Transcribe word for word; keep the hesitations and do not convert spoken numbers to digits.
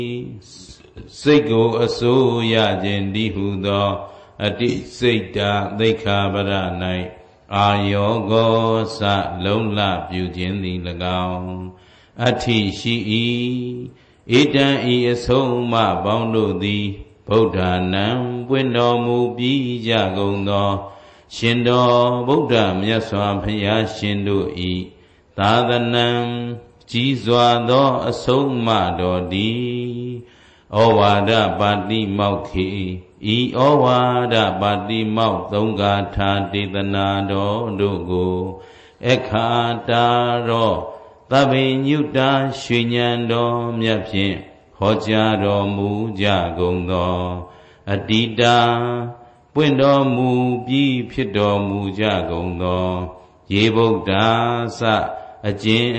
စိတ်ကိုအစိုးရခြင်းဒီဟုသောအတိစိတ်တာသိက္ခာပရ၌အာယောဂောစလုံးလပြုခြင်းသည်၎င်းအဋ္ဌိရှိ၏ဧတံဤအဆုံးအမပေါင်းတို့သည်ဗုဒ္ဓနံပွင့်တော်မူပြီးကြကုန်သောရှင်တော်ဗုဒ္ဓမြတ်စွာဘုရားရှင်တို့ဤသာသနံကြီးစွာသောအဆုံးအမတော်သည်ဩဝါဒပါတိမောက္ခိဤဩဝါဒပါတိမောက္သုံးဂါထာဒေသနာတော်တို့ကိုအခါတာရောသဗ္ဗညုတာရွှေဉဏ်တော်မြတ်ဖြင့်ဟောကြားတော်မူကြကုန်သောအတ္တိတာပွင့်တော်မူပြီးဖြစ်တော်မူကြကုန်သောယေဗုဒ္ဓစအကျဉ်